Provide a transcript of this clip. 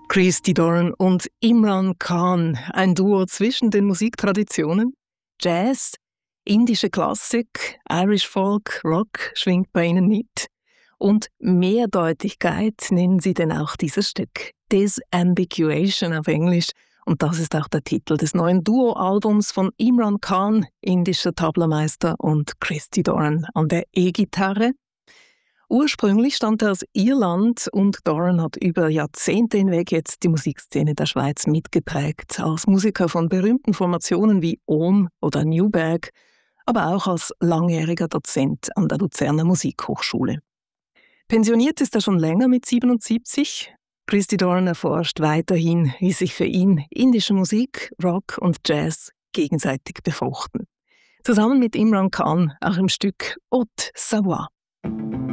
Christy Doran und Imran Khan, ein Duo zwischen den Musiktraditionen. Jazz, indische Klassik, Irish Folk, Rock schwingt bei ihnen mit. Und Mehrdeutigkeit nennen sie denn auch dieses Stück. Disambiguation auf Englisch. Und das ist auch der Titel des neuen Duo-Albums von Imran Khan, indischer Tablameister, und Christy Doran an der E-Gitarre. Ursprünglich stammt er aus Irland und Doran hat über Jahrzehnte hinweg jetzt die Musikszene der Schweiz mitgeprägt, als Musiker von berühmten Formationen wie Ohm oder Newberg, aber auch als langjähriger Dozent an der Luzerner Musikhochschule. Pensioniert ist er schon länger mit 77. Christy Doran erforscht weiterhin, wie sich für ihn indische Musik, Rock und Jazz gegenseitig befruchten. Zusammen mit Imran Khan auch im Stück Haute Savoie.